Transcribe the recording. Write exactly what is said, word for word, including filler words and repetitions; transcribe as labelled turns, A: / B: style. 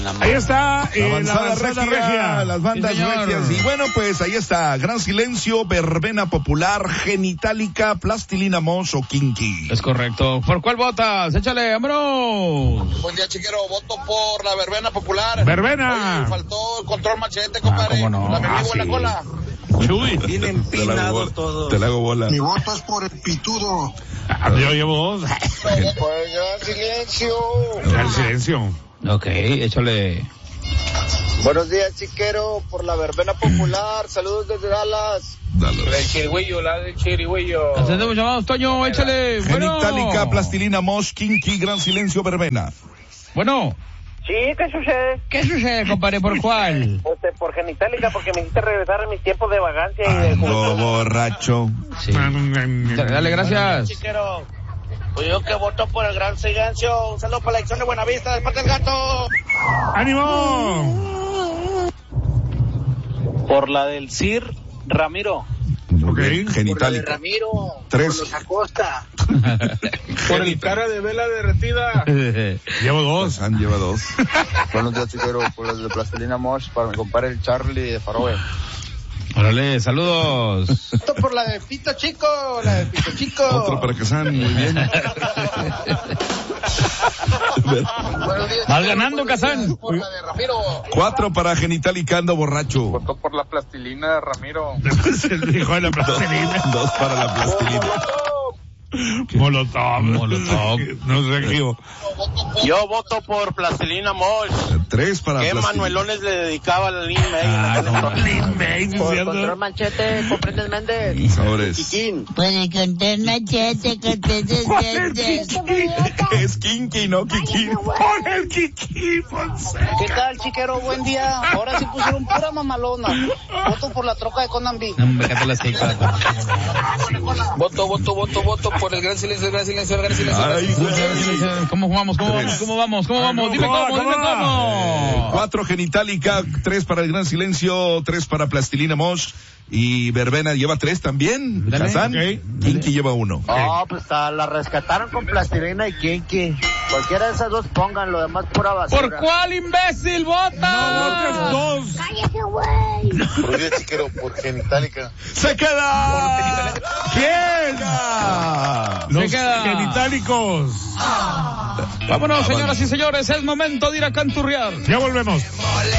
A: Ahí está
B: eh, la
A: avanzada,
B: la
A: regia,
B: regia,
A: las bandas
B: sí,
A: regias. Y bueno, pues ahí está, Gran Silencio, Verbena Popular, Genitalica, Plastilina Mosh o Kinky.
B: Es correcto. ¿Por cuál votas? Échale, vámonos.
C: Buen día, chiquero. Voto por la Verbena Popular.
A: Verbena.
C: Oye, faltó el control machete, compadre.
B: Ah, ¿cómo no?
C: La me
A: Ah,
C: en la
A: sí.
C: cola.
A: Chuy.
C: Bien empinado todo.
A: Te la hago bola.
D: Mi voto es por el pitudo.
A: Ah, yo llevo dos.
C: Por el gran silencio.
A: Gran Silencio.
B: Ok, échale.
C: Buenos días, chiquero. Por la Verbena Popular. Saludos desde Dallas.
A: Dale.
C: El chirigüillo, la del chirigüillo.
B: Hacemos llamados, Toño, échale. Bueno.
A: Genitalica, Plastilina Mosh, Kinky, Gran Silencio, Verbena.
B: Bueno.
C: Sí, ¿qué sucede?
B: ¿Qué sucede, compadre? ¿Por cuál?
C: Este, por Genitalica, porque me hiciste regresar a mis tiempos de vagancia y de
A: Ando borracho.
B: Sí. Dale, gracias.
C: chiquero. Pues yo que voto por el gran silencio. Un saludo para la elección de Buenavista, del Parque del Gato.
A: ¡Ánimo!
E: Por la del Sir Ramiro.
A: Ok, Genitalica.
C: Ramiro.
A: Tres.
C: Por los Acosta.
E: Por el cara de vela derretida.
A: Llevo dos. Han lleva dos.
F: Buenos días, chiquero, por los de Plastilina Mosh, para mi compadre el Charlie de Faroe.
B: Órale, saludos.
C: Voto por la de Pito Chico, la de Pito Chico.
A: Otro para que sean muy bien.
B: Vas ganando, Kazán.
C: Por la de Ramiro.
A: Cuatro para Genitalica, ando borracho.
F: Votó por la Plastilina de Ramiro.
A: El hijo de la plastilina. Dos para la plastilina. Molotov.
B: Molotov.
A: No sé qué.
E: Yo voto por Plastilina Mosh.
A: Tres para
E: ¿Qué
A: plastilina.
E: Manuelones le dedicaba a la Lin May?
B: Ah, no.
A: Lin May, ¿sí es
C: Por
A: cierto?
C: control manchete, comprendes Méndez.
A: Sobres.
C: Chiquín.
G: Puede contar machete, contar
A: Es Kinky, no Kiki. Pon el Kiki, Fonseca.
H: ¿Qué tal, chiquero? Buen día. Ahora sí pusieron pura mamalona. Voto por la troca de Conan B.
B: No me cate las ciclas.
C: Voto, voto, voto, voto por el gran silencio, el gran silencio, el gran silencio.
A: Ay, güey.
B: ¿Cómo jugamos? ¿Cómo vamos? ¿Cómo vamos? ¿Cómo vamos? Dime cómo, dime cómo.
A: Cuatro Genitalica, tres para el Gran Silencio, tres para Plastilina Mosh y Verbena lleva tres también.
B: Dale,
A: Kazán,
B: okay.
A: Kinky lleva uno.
H: Oh, pues ah, la rescataron con plastilina y Kinky. Cualquiera de esas dos pongan, lo demás pura basura.
B: ¿Por cuál imbécil vota?
A: Dos.
G: ¡Cállate, güey!
C: Por Dios, chiquero, por Genitalica.
A: ¡Se queda! ¿Quién? Los
B: queda.
A: Genitalicos.
B: Vámonos, señoras y señores, es momento de ir a canturrear.
A: Ya volvemos.